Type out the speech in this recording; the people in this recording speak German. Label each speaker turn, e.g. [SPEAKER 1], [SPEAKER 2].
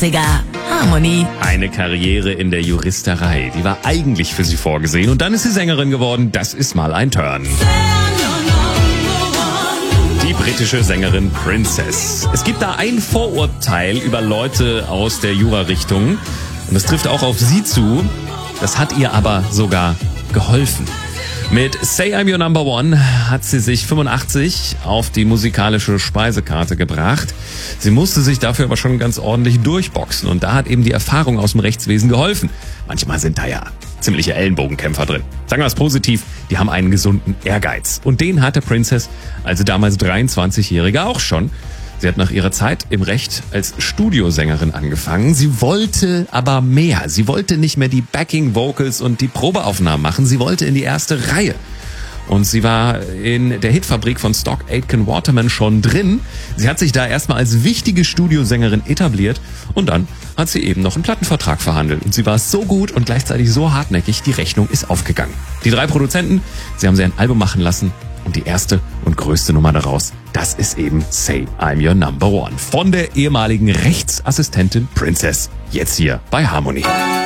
[SPEAKER 1] 80er. Harmony.
[SPEAKER 2] Eine Karriere in der Juristerei, die war eigentlich für sie vorgesehen. Und dann ist sie Sängerin geworden. Das ist mal ein Turn. Die britische Sängerin Princess. Es gibt da ein Vorurteil über Leute aus der Jura-Richtung. Und das trifft auch auf sie zu. Das hat ihr aber sogar geholfen. Mit Say I'm Your Number One hat sie sich 85 auf die musikalische Speisekarte gebracht. Sie musste sich dafür aber schon ganz ordentlich durchboxen. Und da hat eben die Erfahrung aus dem Rechtswesen geholfen. Manchmal sind da ja ziemliche Ellenbogenkämpfer drin. Sagen wir es positiv, die haben einen gesunden Ehrgeiz. Und den hatte Princess, also damals 23-Jährige, auch schon. Sie hat nach ihrer Zeit im Recht als Studiosängerin angefangen. Sie wollte aber mehr. Sie wollte nicht mehr die Backing-Vocals und die Probeaufnahmen machen. Sie wollte in die erste Reihe. Und sie war in der Hitfabrik von Stock Aitken Waterman schon drin. Sie hat sich da erstmal als wichtige Studiosängerin etabliert und dann hat sie eben noch einen Plattenvertrag verhandelt. Und sie war so gut und gleichzeitig so hartnäckig, die Rechnung ist aufgegangen. Die 3 Produzenten, sie haben sie ein Album machen lassen und die erste und größte Nummer daraus, das ist eben Say I'm Your Number One von der ehemaligen Rechtsassistentin Princess, jetzt hier bei Harmony.